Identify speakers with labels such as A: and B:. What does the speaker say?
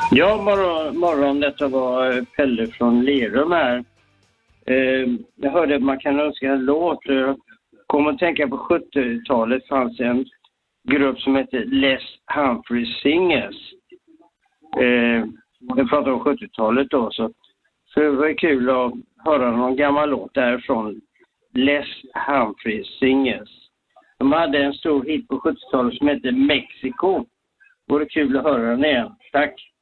A: Ja, morgon. Detta var Pelle från Lerum här. Jag hörde att man kan önska en låt. Kom att tänka på 70-talet fanns en grupp som hette Les Humphrey Singers. Jag pratar om 70-talet då. Så det var kul att höra någon gammal låt därifrån. Les Humphrey Singers. De hade en stor hit på 70-talet som hette Mexico. Det vore kul att höra den igen. Tack!